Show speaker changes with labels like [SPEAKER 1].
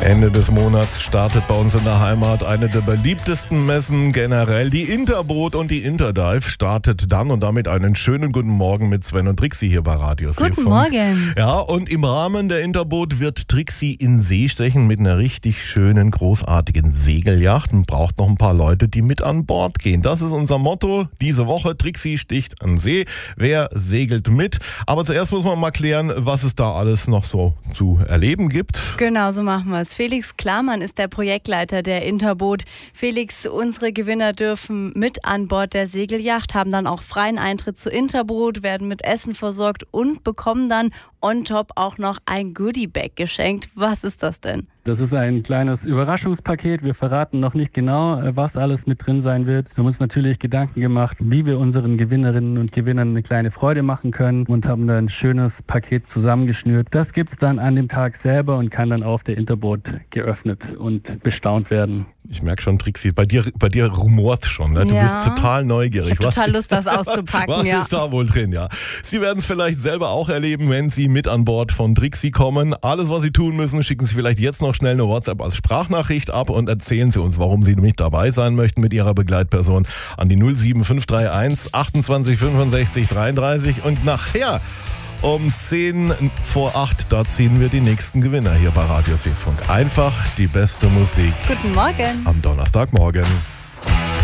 [SPEAKER 1] Ende des Monats startet bei uns in der Heimat eine der beliebtesten Messen generell. Die Interboot und die Interdive startet dann und damit einen schönen guten Morgen mit Sven und Trixi hier bei Radio Seefunk.
[SPEAKER 2] Guten Morgen.
[SPEAKER 1] Ja, und im Rahmen der Interboot wird Trixi in See stechen mit einer richtig schönen, großartigen Segelyacht und braucht noch ein paar Leute, die mit an Bord gehen. Das ist unser Motto diese Woche. Trixi sticht an See. Wer segelt mit? Aber zuerst muss man mal klären, was es da alles noch so zu erleben gibt.
[SPEAKER 2] Genau, so machen wir es. Felix Klarmann ist der Projektleiter der Interboot. Felix, unsere Gewinner dürfen mit an Bord der Segelyacht, haben dann auch freien Eintritt zur Interboot, werden mit Essen versorgt und bekommen dann on top auch noch ein Goodie-Bag geschenkt. Was ist das denn?
[SPEAKER 3] Das ist ein kleines Überraschungspaket. Wir verraten noch nicht genau, was alles mit drin sein wird. Wir haben uns natürlich Gedanken gemacht, wie wir unseren Gewinnerinnen und Gewinnern eine kleine Freude machen können und haben da ein schönes Paket zusammengeschnürt. Das gibt es dann an dem Tag selber und kann dann auf der Interboot geöffnet und bestaunt werden.
[SPEAKER 1] Ich merke schon, Trixi, bei dir rumort schon. Ne? Du bist total neugierig.
[SPEAKER 2] Ich habe total Lust, das auszupacken.
[SPEAKER 1] Was ist da wohl drin? Ja. Sie werden es vielleicht selber auch erleben, wenn Sie mit an Bord von Trixi kommen. Alles, was Sie tun müssen, schicken Sie vielleicht jetzt noch schnell eine WhatsApp als Sprachnachricht ab und erzählen Sie uns, warum Sie mit dabei sein möchten mit Ihrer Begleitperson an die 07531 28 65 33 und nachher um 10 vor 8, da ziehen wir die nächsten Gewinner hier bei Radio Seefunk. Einfach die beste Musik.
[SPEAKER 2] Guten Morgen.
[SPEAKER 1] Am Donnerstagmorgen.